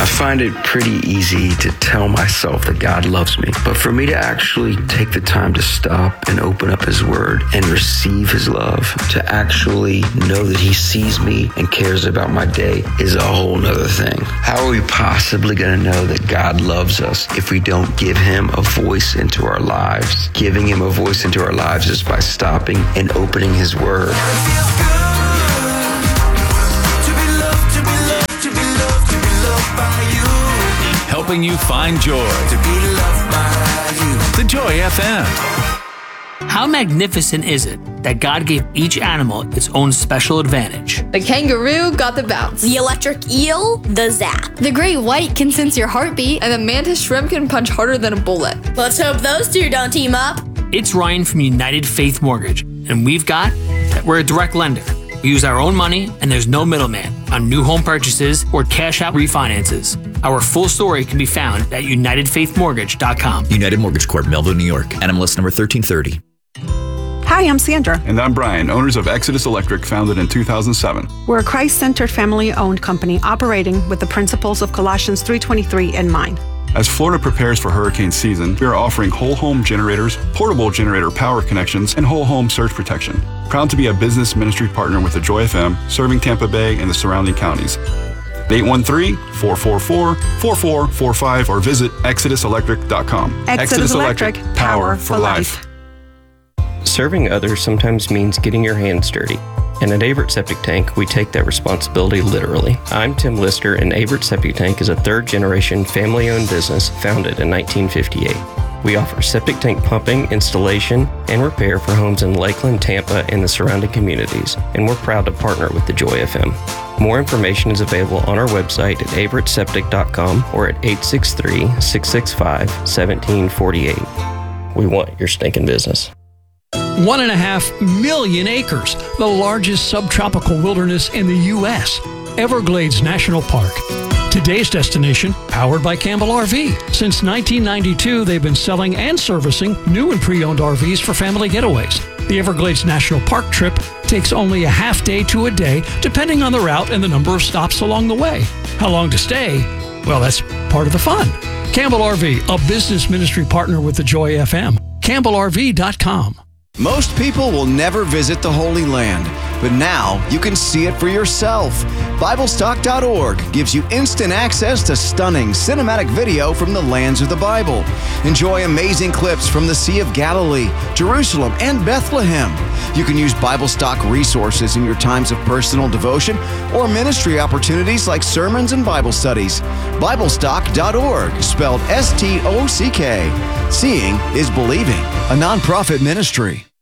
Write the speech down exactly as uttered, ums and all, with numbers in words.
I find it pretty easy to tell myself that God loves me, but for me to actually take the time to stop and open up His Word and receive His love, to actually know that He sees me and cares about my day is a whole nother thing. How are we possibly going to know that God loves us if we don't give Him a voice into our lives? Giving Him a voice into our lives is by stopping and opening His Word. Helping you find joy. The Joy F M. How magnificent is it that God gave each animal its own special advantage? The kangaroo got the bounce. The electric eel, the zap. The great white can sense your heartbeat, and the mantis shrimp can punch harder than a bullet. Let's hope those two don't team up. It's Ryan from United Faith Mortgage, and we've got that we're a direct lender. We use our own money, and there's no middleman on new home purchases or cash-out refinances. Our full story can be found at united faith mortgage dot com. United Mortgage Corp, Melville, New York. N M L S number thirteen thirty. Hi, I'm Sandra. And I'm Brian, owners of Exodus Electric, founded in two thousand seven. We're a Christ-centered, family-owned company operating with the principles of Colossians three twenty-three in mind. As Florida prepares for hurricane season, we are offering whole home generators, portable generator power connections, and whole home surge protection. Proud to be a business ministry partner with the Joy F M, serving Tampa Bay and the surrounding counties. eight one three, four four four, four four four five or visit exodus electric dot com. Exodus, Exodus Electric, Electric, power for life. Serving others sometimes means getting your hands dirty. And at Averitt Septic Tank, we take that responsibility literally. I'm Tim Lister, and Averitt Septic Tank is a third-generation family-owned business founded in nineteen fifty-eight. We offer septic tank pumping, installation, and repair for homes in Lakeland, Tampa, and the surrounding communities, and we're proud to partner with the Joy F M. More information is available on our website at averitt septic dot com or at eight six three, six six five, one seven four eight. We want your stinking business. One and a half million acres, the largest subtropical wilderness in the U S, Everglades National Park. Today's destination, powered by Campbell R V. Since nineteen ninety-two, they've been selling and servicing new and pre-owned R Vs for family getaways. The Everglades National Park trip takes only a half day to a day, depending on the route and the number of stops along the way. How long to stay? Well, that's part of the fun. Campbell R V, a business ministry partner with the Joy F M. campbell r v dot com. Most people will never visit the Holy Land, but now you can see it for yourself. Bible Stock dot org gives you instant access to stunning cinematic video from the lands of the Bible. Enjoy amazing clips from the Sea of Galilee, Jerusalem, and Bethlehem. You can use Bible Stock resources in your times of personal devotion or ministry opportunities like sermons and Bible studies. Bible Stock dot org, spelled S T O C K. Seeing is believing, a nonprofit ministry.